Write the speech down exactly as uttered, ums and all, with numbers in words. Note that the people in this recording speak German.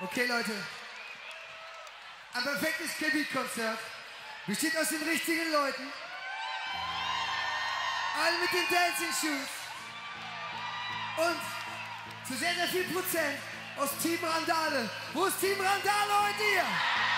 Okay, Leute. Ein perfektes K-Beat-Konzert besteht aus den richtigen Leuten. Alle mit den Dancing Shoes. Und zu sehr, sehr viel Prozent aus Team Randale. Wo ist Team Randale heute hier?